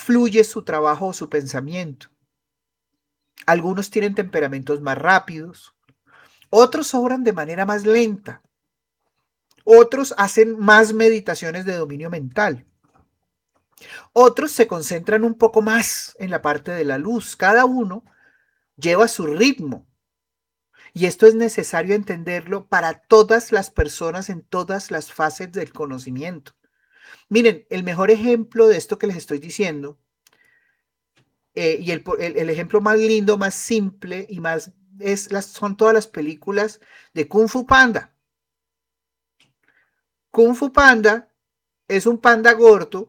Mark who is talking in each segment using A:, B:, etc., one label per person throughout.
A: fluye su trabajo o su pensamiento. Algunos tienen temperamentos más rápidos, otros obran de manera más lenta, otros hacen más meditaciones de dominio mental, otros se concentran un poco más en la parte de la luz. Cada uno lleva su ritmo. Y esto es necesario entenderlo para todas las personas en todas las fases del conocimiento. Miren, el mejor ejemplo de esto que les estoy diciendo, y el ejemplo más lindo, más simple y más son todas las películas de Kung Fu Panda. Kung Fu Panda es un panda gordo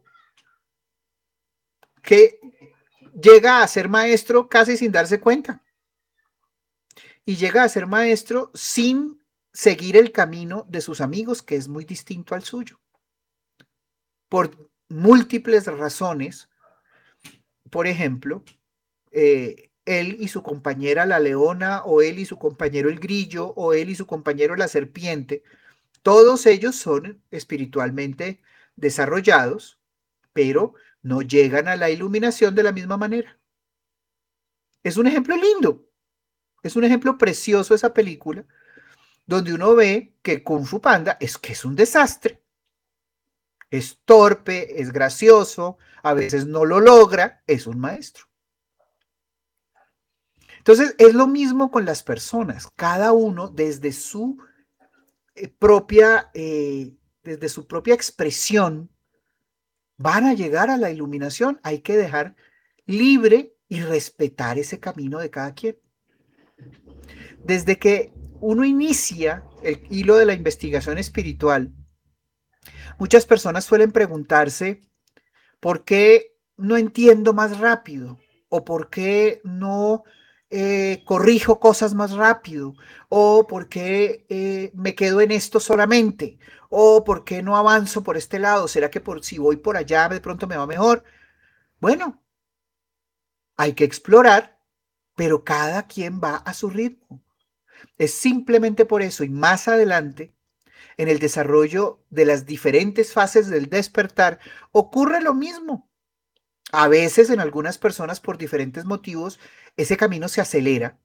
A: que llega a ser maestro casi sin darse cuenta. Y llega a ser maestro sin seguir el camino de sus amigos, que es muy distinto al suyo. Por múltiples razones, por ejemplo, él y su compañera la leona, o él y su compañero el grillo, o él y su compañero la serpiente, todos ellos son espiritualmente desarrollados, pero no llegan a la iluminación de la misma manera. Es un ejemplo lindo, es un ejemplo precioso esa película, donde uno ve que Kung Fu Panda es que es un desastre. Es torpe, es gracioso, a veces no lo logra, es un maestro. Entonces, es lo mismo con las personas. Cada uno desde su desde su propia expresión, van a llegar a la iluminación. Hay que dejar libre y respetar ese camino de cada quien. Desde que uno inicia el hilo de la investigación espiritual, muchas personas suelen preguntarse por qué no entiendo más rápido, o por qué no corrijo cosas más rápido, o por qué me quedo en esto solamente, o por qué no avanzo por este lado. ¿Será que si voy por allá de pronto me va mejor? Bueno, hay que explorar, pero cada quien va a su ritmo. Es simplemente por eso, y más adelante, en el desarrollo de las diferentes fases del despertar, ocurre lo mismo. A veces en algunas personas por diferentes motivos ese camino se acelera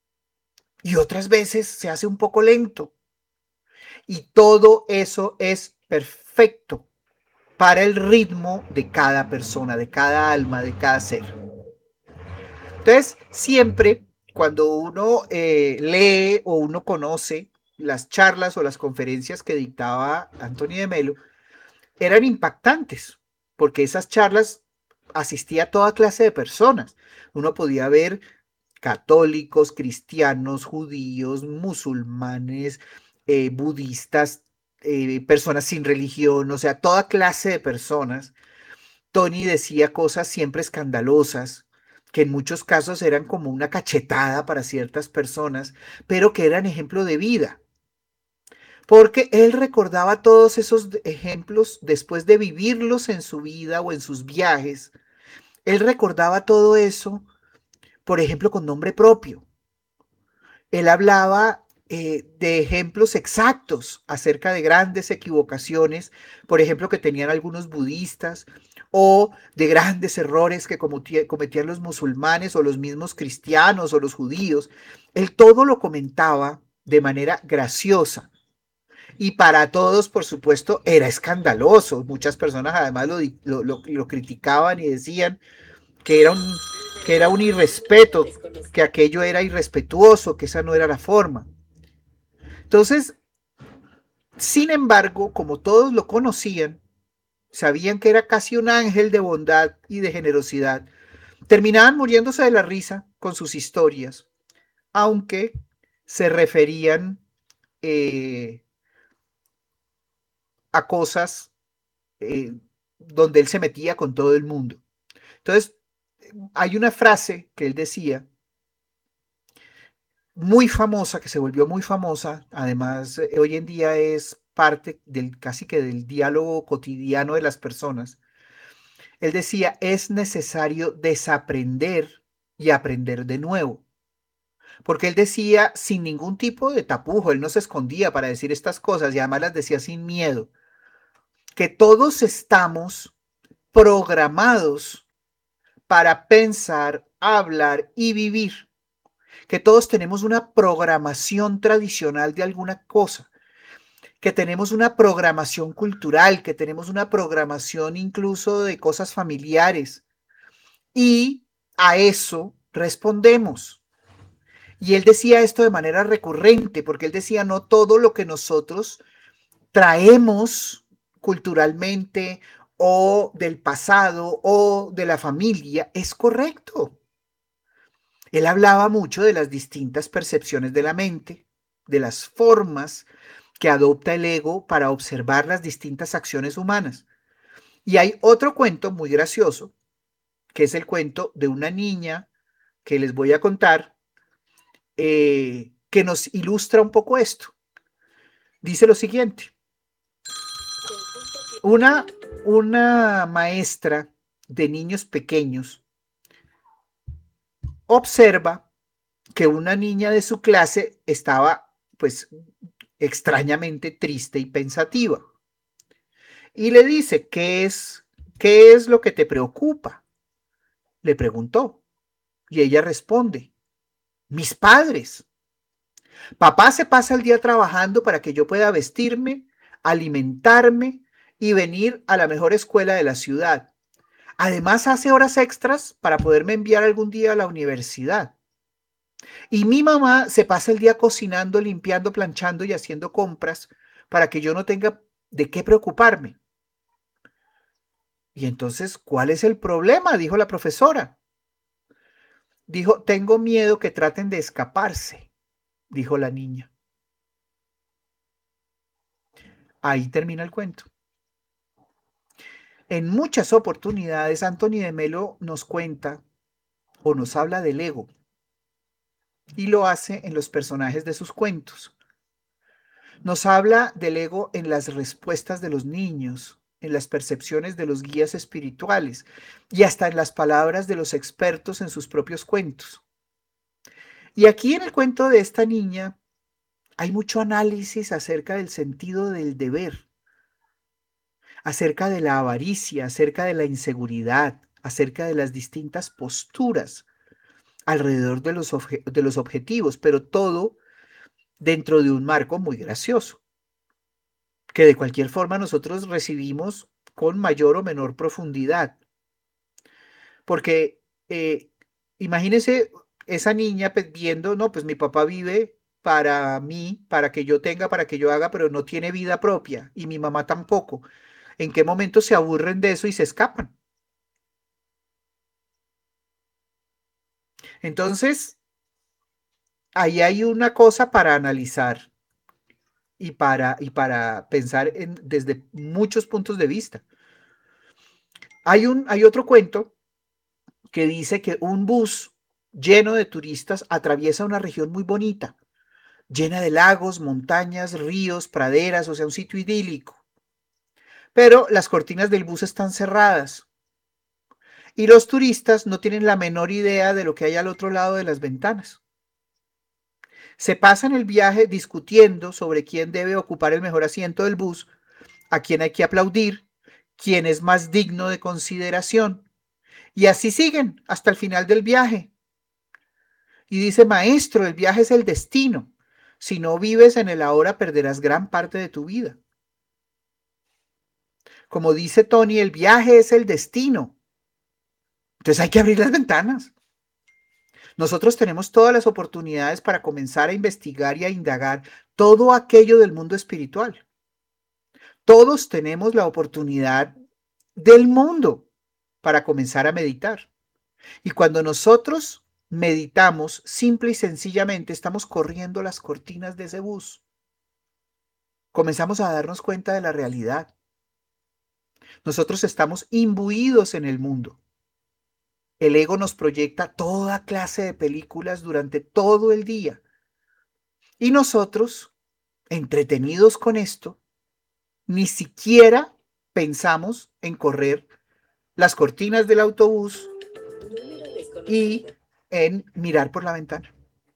A: y otras veces se hace un poco lento. Y todo eso es perfecto para el ritmo de cada persona, de cada alma, de cada ser. Entonces, siempre cuando uno lee o uno conoce las charlas o las conferencias que dictaba Anthony de Melo, eran impactantes, porque esas charlas asistía a toda clase de personas. Uno podía ver católicos, cristianos, judíos, musulmanes, budistas, personas sin religión, o sea, toda clase de personas. Tony decía cosas siempre escandalosas, que en muchos casos eran como una cachetada para ciertas personas, pero que eran ejemplo de vida. Porque él recordaba todos esos ejemplos después de vivirlos en su vida o en sus viajes. Él recordaba todo eso, por ejemplo, con nombre propio. Él hablaba de ejemplos exactos acerca de grandes equivocaciones, por ejemplo, que tenían algunos budistas, o de grandes errores que cometían los musulmanes o los mismos cristianos o los judíos. Él todo lo comentaba de manera graciosa. Y para todos, por supuesto, era escandaloso. Muchas personas además lo criticaban y decían que que era un irrespeto, que aquello era irrespetuoso, que esa no era la forma. Entonces, sin embargo, como todos lo conocían, sabían que era casi un ángel de bondad y de generosidad, terminaban muriéndose de la risa con sus historias, aunque se referían a cosas donde él se metía con todo el mundo. Entonces, hay una frase que él decía, muy famosa, que se volvió muy famosa, además hoy en día es parte del casi que del diálogo cotidiano de las personas. Él decía, es necesario desaprender y aprender de nuevo. Porque él decía sin ningún tipo de tapujo, él no se escondía para decir estas cosas y además las decía sin miedo, que todos estamos programados para pensar, hablar y vivir. Que todos tenemos una programación tradicional de alguna cosa, que tenemos una programación cultural, que tenemos una programación incluso de cosas familiares. Y a eso respondemos. Y él decía esto de manera recurrente, porque él decía, no todo lo que nosotros traemos culturalmente o del pasado o de la familia es correcto. Él hablaba mucho de las distintas percepciones de la mente, de las formas que adopta el ego para observar las distintas acciones humanas. Y hay otro cuento muy gracioso, que es el cuento de una niña que les voy a contar, que nos ilustra un poco esto. Dice lo siguiente. Una, una maestra de niños pequeños observa que una niña de su clase estaba, pues, extrañamente triste y pensativa. Y le dice, qué es lo que te preocupa? Le preguntó. Y ella responde, mis padres. Papá se pasa el día trabajando para que yo pueda vestirme, alimentarme y venir a la mejor escuela de la ciudad. Además hace horas extras para poderme enviar algún día a la universidad. Y mi mamá se pasa el día cocinando, limpiando, planchando y haciendo compras para que yo no tenga de qué preocuparme. Y entonces, ¿cuál es el problema? Dijo la profesora. Dijo, tengo miedo que traten de escaparse, dijo la niña. Ahí termina el cuento. En muchas oportunidades, Anthony de Melo nos cuenta o nos habla del ego y lo hace en los personajes de sus cuentos. Nos habla del ego en las respuestas de los niños, en las percepciones de los guías espirituales y hasta en las palabras de los expertos en sus propios cuentos. Y aquí en el cuento de esta niña hay mucho análisis acerca del sentido del deber, acerca de la avaricia, acerca de la inseguridad, acerca de las distintas posturas alrededor de los objetivos, pero todo dentro de un marco muy gracioso, que de cualquier forma nosotros recibimos con mayor o menor profundidad. Porque imagínese esa niña viendo, no, pues mi papá vive para mí, para que yo tenga, para que yo haga, pero no tiene vida propia y mi mamá tampoco. ¿En qué momento se aburren de eso y se escapan? Entonces, ahí hay una cosa para analizar y para pensar desde muchos puntos de vista. Hay otro cuento que dice que un bus lleno de turistas atraviesa una región muy bonita, llena de lagos, montañas, ríos, praderas, o sea, un sitio idílico. Pero las cortinas del bus están cerradas y los turistas no tienen la menor idea de lo que hay al otro lado de las ventanas. Se pasan el viaje discutiendo sobre quién debe ocupar el mejor asiento del bus, a quién hay que aplaudir, quién es más digno de consideración. Y así siguen hasta el final del viaje. Y dice, maestro, el viaje es el destino. Si no vives en el ahora, perderás gran parte de tu vida. Como dice Tony, el viaje es el destino. Entonces hay que abrir las ventanas. Nosotros tenemos todas las oportunidades para comenzar a investigar y a indagar todo aquello del mundo espiritual. Todos tenemos la oportunidad del mundo para comenzar a meditar. Y cuando nosotros meditamos, simple y sencillamente estamos corriendo las cortinas de ese bus. Comenzamos a darnos cuenta de la realidad. Nosotros estamos imbuidos en el mundo. El ego nos proyecta toda clase de películas durante todo el día. Y nosotros, entretenidos con esto, ni siquiera pensamos en correr las cortinas del autobús y en mirar por la ventana.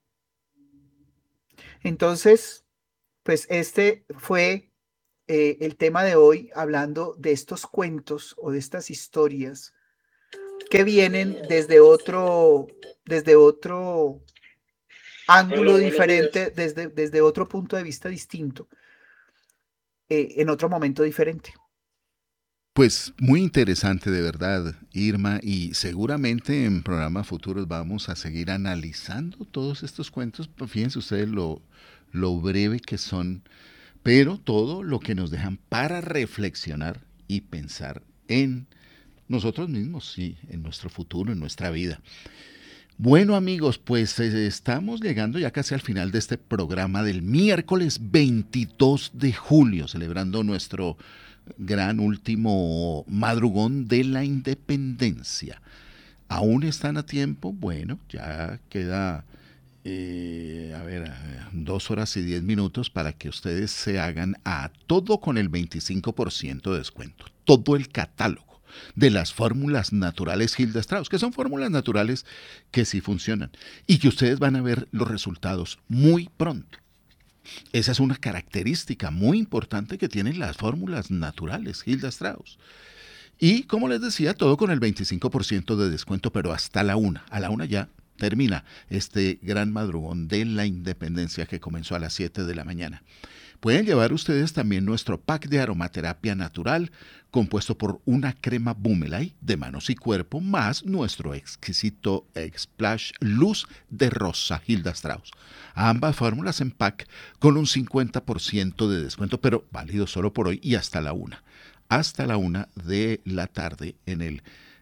A: Entonces, pues este fue el tema de hoy, hablando de estos cuentos o de estas historias que vienen desde otro ángulo diferente, desde otro punto de vista distinto, en otro momento diferente.
B: Pues muy interesante de verdad, Irma, y seguramente en programas futuros vamos a seguir analizando todos estos cuentos. Pues fíjense ustedes lo breve que son, pero todo lo que nos dejan para reflexionar y pensar en nosotros mismos, sí, en nuestro futuro, en nuestra vida. Bueno amigos, pues estamos llegando ya casi al final de este programa del miércoles 22 de julio, celebrando nuestro gran último madrugón de la independencia. ¿Aún están a tiempo? Bueno, ya queda, 2 horas y 10 minutos para que ustedes se hagan a todo con el 25% de descuento. Todo el catálogo de las fórmulas naturales Hilda Strauss, que son fórmulas naturales que sí funcionan y que ustedes van a ver los resultados muy pronto. Esa es una característica muy importante que tienen las fórmulas naturales Hilda Strauss. Y como les decía, todo con el 25% de descuento, pero hasta la 1. A la 1 ya termina este gran madrugón de la independencia que comenzó a las 7 de la mañana. Pueden llevar ustedes también nuestro pack de aromaterapia natural, compuesto por una crema Boomelay de manos y cuerpo, más nuestro exquisito Splash Luz de Rosa Hilda Strauss. Ambas fórmulas en pack con un 50% de descuento, pero válido solo por hoy y hasta la 1. Hasta la 1 de la tarde en el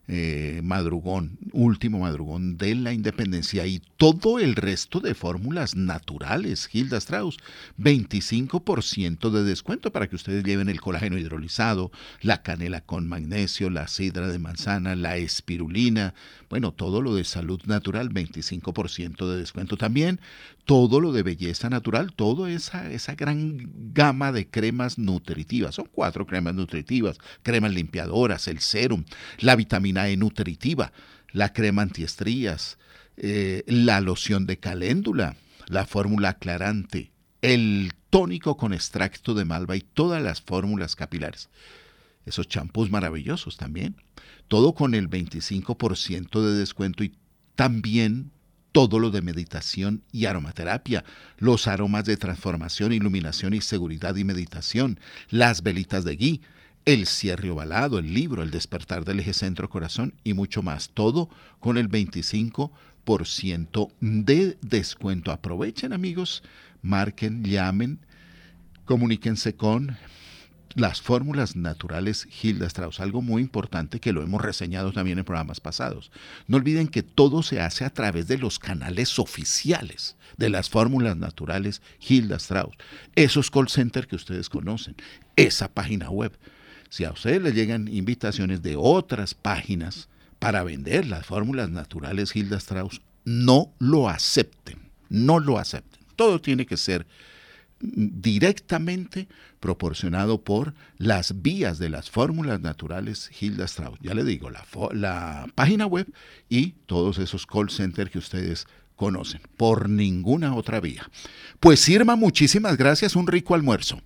B: último madrugón de la independencia, y todo el resto de fórmulas naturales Hilda Strauss, 25% de descuento para que ustedes lleven el colágeno hidrolizado, la canela con magnesio, la sidra de manzana, la espirulina, bueno, todo lo de salud natural, 25% de descuento también, todo lo de belleza natural, toda esa gran gama de cremas nutritivas. Son 4 cremas nutritivas, cremas limpiadoras, el serum, la vitamina E nutritiva, la crema antiestrías, la loción de caléndula, la fórmula aclarante, el tónico con extracto de malva y todas las fórmulas capilares. Esos champús maravillosos también. Todo con el 25% de descuento, y también todo lo de meditación y aromaterapia, los aromas de transformación, iluminación y seguridad y meditación, las velitas de ghee, el cierre ovalado, el libro, el despertar del eje centro corazón y mucho más. Todo con el 25% de descuento. Aprovechen amigos, marquen, llamen, comuníquense con las fórmulas naturales Hilda Strauss, algo muy importante que lo hemos reseñado también en programas pasados. No olviden que todo se hace a través de los canales oficiales de las fórmulas naturales Hilda Strauss, esos call centers que ustedes conocen, esa página web. Si a ustedes les llegan invitaciones de otras páginas para vender las fórmulas naturales Hilda Strauss, no lo acepten, no lo acepten. Todo tiene que ser directamente proporcionado por las vías de las fórmulas naturales Hilda Strauss. Ya le digo, la página web y todos esos call centers que ustedes conocen, por ninguna otra vía. Pues Irma, muchísimas gracias, un rico almuerzo.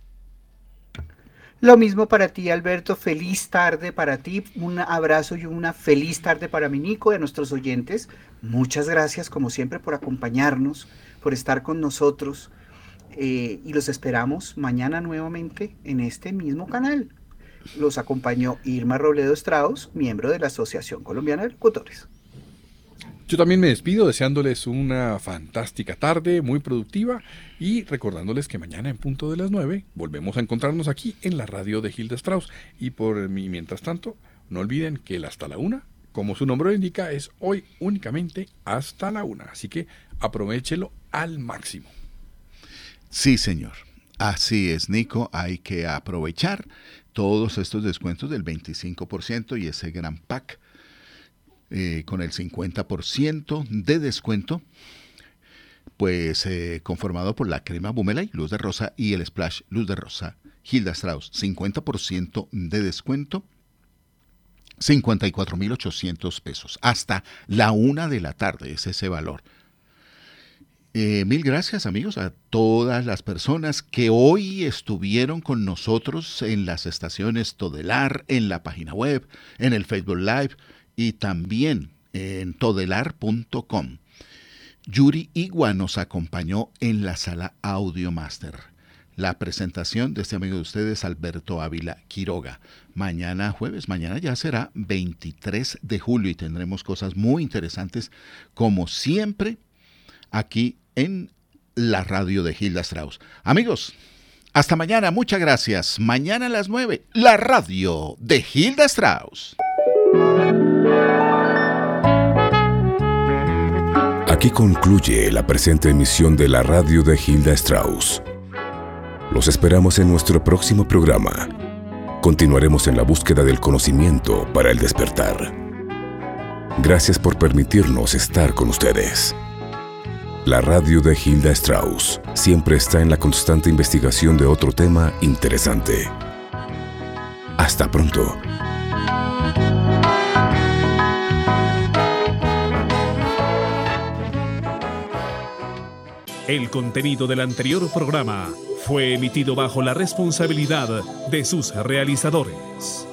A: Lo mismo para ti, Alberto. Feliz tarde para ti. Un abrazo y una feliz tarde para mi Nico y a nuestros oyentes. Muchas gracias, como siempre, por acompañarnos, por estar con nosotros. Y los esperamos mañana nuevamente en este mismo canal. Los acompañó Irma Robledo Strauss, miembro de la Asociación Colombiana de Locutores.
C: Yo también me despido deseándoles una fantástica tarde, muy productiva, y recordándoles que mañana en punto de las 9 volvemos a encontrarnos aquí en la radio de Hilda Strauss. Y mientras tanto, no olviden que el hasta la 1, como su nombre lo indica, es hoy únicamente hasta la 1. Así que aprovéchelo al máximo.
B: Sí, señor. Así es, Nico. Hay que aprovechar todos estos descuentos del 25% y ese gran pack con el 50% de descuento, pues conformado por la crema Boomelay, luz de rosa, y el splash, luz de rosa, Hilda Strauss, 50% de descuento, 54,800 pesos. Hasta la 1 de la tarde es ese valor. Mil gracias amigos a todas las personas que hoy estuvieron con nosotros en las estaciones Todelar, en la página web, en el Facebook Live y también en todelar.com. Yuri Igua nos acompañó en la sala Audiomaster. La presentación de este amigo de ustedes, Alberto Ávila Quiroga. Mañana jueves, mañana ya será 23 de julio y tendremos cosas muy interesantes, como siempre, aquí en la radio de Hilda Strauss. Amigos, hasta mañana, muchas gracias. Mañana a las 9, la radio de Hilda Strauss.
D: Aquí concluye la presente emisión de la radio de Hilda Strauss. Los esperamos en nuestro próximo programa. Continuaremos en la búsqueda del conocimiento para el despertar. Gracias por permitirnos estar con ustedes. La radio de Hilda Strauss siempre está en la constante investigación de otro tema interesante. Hasta pronto.
E: El contenido del anterior programa fue emitido bajo la responsabilidad de sus realizadores.